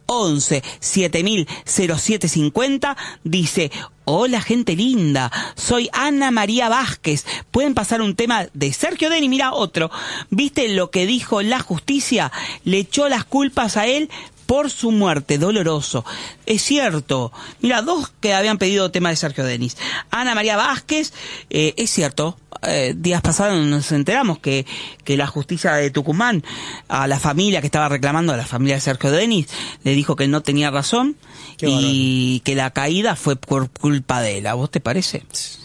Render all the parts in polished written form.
11 7000 0750. Dice: hola gente linda, soy Ana María Vázquez. ¿Pueden pasar un tema de Sergio Denis? Mira, otro. ¿Viste lo que dijo la justicia? Le echó las culpas a él por su muerte, doloroso. Es cierto. Mira, dos que habían pedido tema de Sergio Denis. Ana María Vázquez, es cierto. Días pasados nos enteramos que la justicia de Tucumán, a la familia que estaba reclamando, a la familia de Sergio Denis, le dijo que no tenía razón y que la caída fue por culpa de él. ¿A vos te parece?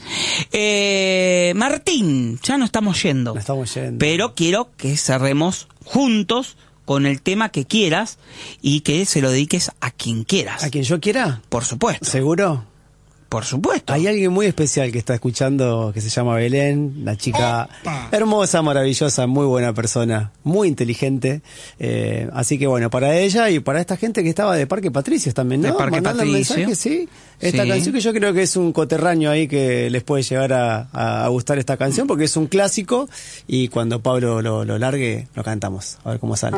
Martín, ya no estamos yendo. Pero quiero que cerremos juntos con el tema que quieras y que se lo dediques a quien quieras. ¿A quien yo quiera? Por supuesto. ¿Seguro? Por supuesto. Hay alguien muy especial que está escuchando, que se llama Belén, una chica hermosa, maravillosa, muy buena persona, muy inteligente. Así que bueno, para ella y para esta gente que estaba de Parque Patricios también, ¿no? De Parque Mandando Patricio. mensajes, sí. Esta canción que yo creo que es un coterráneo ahí que les puede llegar a gustar esta canción porque es un clásico y cuando Pablo lo largue lo cantamos. A ver cómo sale.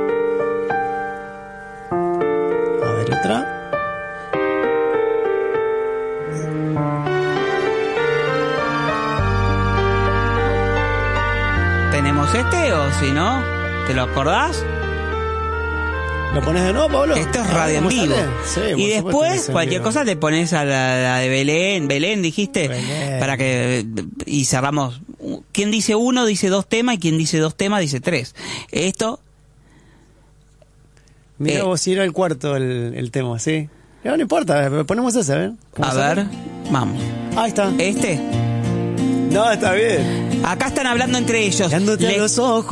A ver otra. ¿Tenemos este o si no? ¿Te lo acordás? ¿Lo pones de nuevo, Pablo? Esto es radio en vivo. Sí, y después, cualquier cosa te pones a la de Belén. Belén, dijiste. Belén. Para que. Y cerramos. Quien dice uno dice dos temas y quien dice dos temas dice tres. Esto. Mira vos, si era el cuarto el tema, ¿sí? No importa, ponemos ese, a ver. A ver, vamos. Ahí está. ¿Este? No, está bien. Acá están hablando entre ellos. Mirándote a los ojos.